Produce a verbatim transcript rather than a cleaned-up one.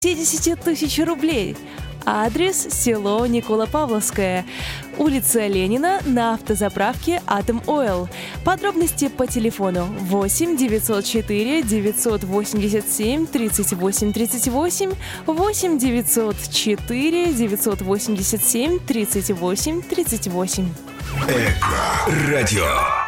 пятьдесят тысяч рублей. Адрес: село Никола-Павловское, улица Ленина, на автозаправке Атом Ойл. Подробности по телефону восемь девятьсот четыре девятьсот восемьдесят семь тридцать восемь тридцать восемь, восемь девятьсот четыре девятьсот восемьдесят семь тридцать восемь тридцать восемь. Эко радио.